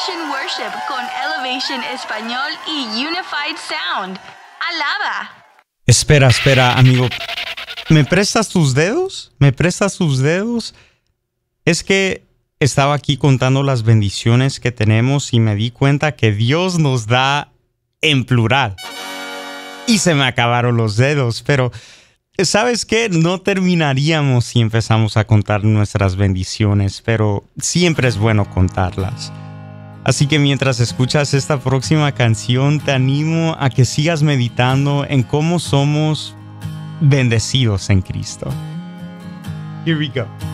Elevation Worship con Elevation Español y Unified Sound. Alaba. Espera, amigo. ¿Me prestas tus dedos? ¿Me prestas tus dedos? Es que estaba aquí contando las bendiciones que tenemos y me di cuenta que Dios nos da en plural. Y se me acabaron los dedos, pero ¿sabes qué? No terminaríamos si empezamos a contar nuestras bendiciones, pero siempre es bueno contarlas. Así que mientras escuchas esta próxima canción, te animo a que sigas meditando en cómo somos bendecidos en Cristo. Here we go.